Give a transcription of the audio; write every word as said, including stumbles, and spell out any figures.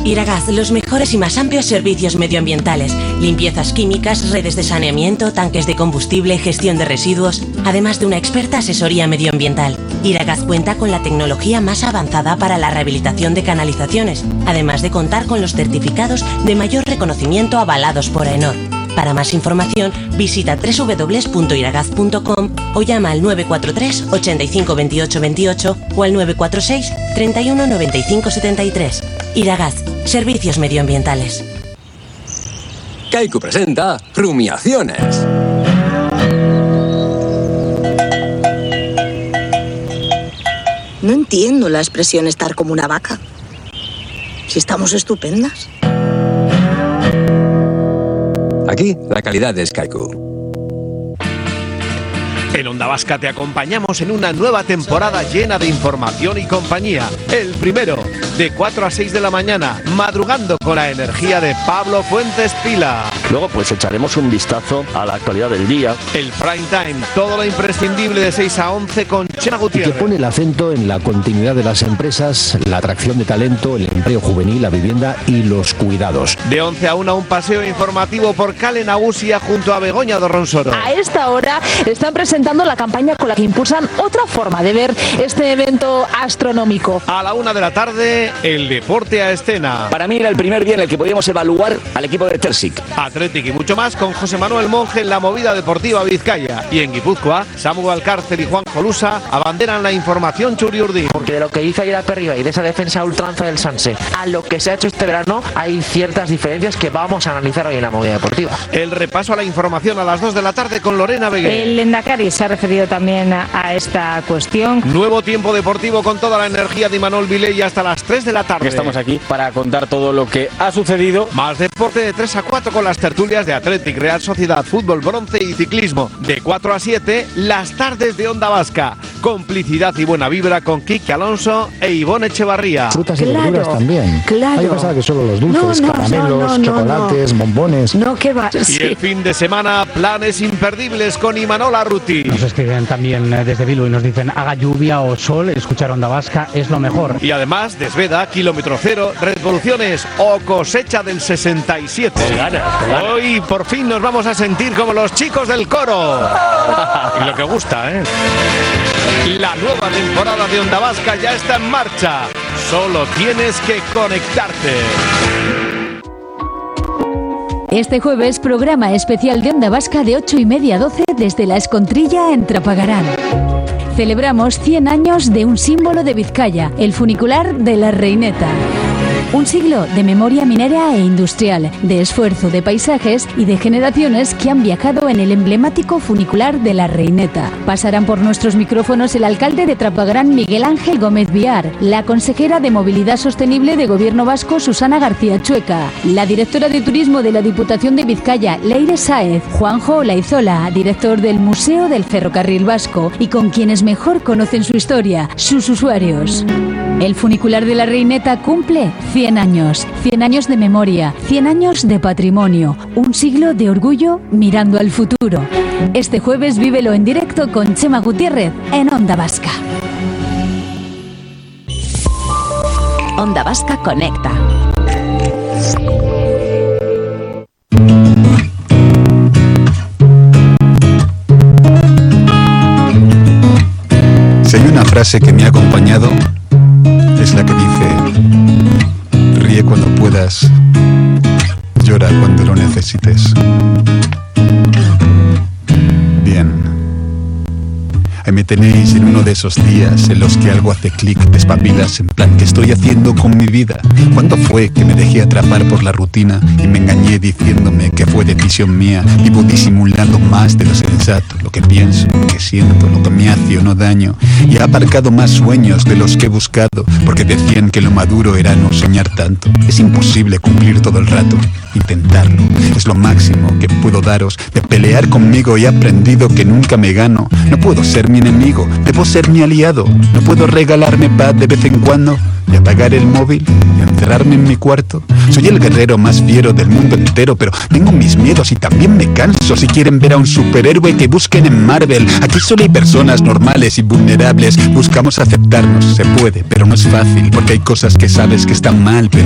Iragaz, los mejores y más amplios servicios medioambientales. Limpiezas químicas, redes de saneamiento, tanques de combustible, gestión de residuos, además de una experta asesoría medioambiental. Iragaz cuenta con la tecnología más avanzada para la rehabilitación de canalizaciones, además de contar con los certificados de mayor reconocimiento avalados por AENOR. Para más información, visita doble u doble u doble u punto iragaz punto com o llama al nueve cuatro tres, ochenta y cinco, veintiocho veintiocho o al nueve cuatro seis, treinta y uno, noventa y cinco setenta y tres. Iragaz, servicios medioambientales. Kaiku presenta Rumiaciones. No entiendo la expresión estar como una vaca. Si estamos estupendas. Aquí, la calidad es Kaiku. En Onda Vasca te acompañamos en una nueva temporada llena de información y compañía. El primero, de cuatro a seis de la mañana, madrugando con la energía de Pablo Fuentes Pila. Luego pues echaremos un vistazo a la actualidad del día. El prime time, todo lo imprescindible de seis a once con Chema Gutiérrez. Que pone el acento en la continuidad de las empresas, la atracción de talento, el empleo juvenil, la vivienda y los cuidados. De once a una, un paseo informativo por Cale Nagusia junto a Begoña Dorronsoro. A esta hora están presentando la campaña con la que impulsan otra forma de ver este evento astronómico. A la una de la tarde, el deporte a escena. Para mí era el primer día en el que podíamos evaluar al equipo de Tersic. Athletic y mucho más con José Manuel Monge en la movida deportiva Vizcaya. Y en Guipúzcoa, Samu Alcárcer y Juan Jolusa abanderan la información Churiurdin. Porque de lo que hizo ayer a Perriba y de esa defensa ultranza del Sanse a lo que se ha hecho este verano, hay ciertas diferencias que vamos a analizar hoy en la movida deportiva. El repaso a la información a las dos de la tarde con Lorena Beguer. El Endacari se ha referido también a, a esta cuestión. Nuevo tiempo deportivo con toda la energía de Imanol Viley hasta las tres de la tarde. Estamos aquí para contar todo lo que ha sucedido. Más deporte de tres a cuatro con las tertulias de Athletic, Real Sociedad, Fútbol, Bronce y Ciclismo. De cuatro a siete, las tardes de Onda Vasca. Complicidad y buena vibra con Quique Alonso e Ivonne Echevarría. Frutas y claro, verduras también. Claro. Hay que pensar que solo los dulces, no, no, caramelos, no, no, chocolates, no. bombones. No, que va. Y Sí. el fin de semana, planes imperdibles con Imanol Arruti. Nos escriben también desde Bilbao y nos dicen haga lluvia o sol, escuchar Onda Vasca es lo mejor. Y además, Desveda, Kilómetro Cero, Revoluciones o Cosecha del sesenta y siete. Te gana, te gana. Hoy por fin nos vamos a sentir como los chicos del coro. Y lo que gusta, ¿eh? La nueva temporada de Onda Vasca ya está en marcha. Solo tienes que conectarte. Este jueves, programa especial de Onda Vasca de ocho y media a doce desde La Escontrilla en Trapagarán. Celebramos cien años de un símbolo de Vizcaya, el funicular de la Reineta. Un siglo de memoria minera e industrial, de esfuerzo de paisajes y de generaciones que han viajado en el emblemático funicular de la Reineta. Pasarán por nuestros micrófonos el alcalde de Trapagarán, Miguel Ángel Gómez Viar, la consejera de Movilidad Sostenible de Gobierno Vasco, Susana García Chueca, la directora de Turismo de la Diputación de Vizcaya, Leire Sáez, Juanjo Olaizola, director del Museo del Ferrocarril Vasco y con quienes mejor conocen su historia, sus usuarios. El funicular de la Reineta cumple cien años, cien años de memoria, cien años de patrimonio, un siglo de orgullo mirando al futuro. Este jueves vívelo en directo con Chema Gutiérrez en Onda Vasca. Onda Vasca conecta. Si hay una frase que me ha acompañado, es la que dice: ríe cuando puedas, llora cuando lo necesites. Bien. Ahí me tenéis en uno de esos días en los que algo hace clic, despabilas en plan, ¿qué estoy haciendo con mi vida? ¿Cuándo fue que me dejé atrapar por la rutina y me engañé diciéndome que fue decisión mía? Vivo disimulando más de lo sensato, lo que pienso, lo que siento, lo que me hace o no daño. Y he aparcado más sueños de los que he buscado, porque decían que lo maduro era no soñar tanto. Es imposible cumplir todo el rato, intentarlo es lo máximo que puedo daros. De pelear conmigo he aprendido que nunca me gano. No puedo ser mi enemigo, debo ser mi aliado. No puedo regalarme paz de vez en cuando y apagar el móvil y encerrarme en mi cuarto. Soy el guerrero más fiero del mundo entero, pero tengo mis miedos y también me canso. Si quieren ver a un superhéroe, que busquen en Marvel. Aquí solo hay personas normales y vulnerables. Buscamos aceptarnos, se puede, pero no es fácil, porque hay cosas que sabes que están mal, pero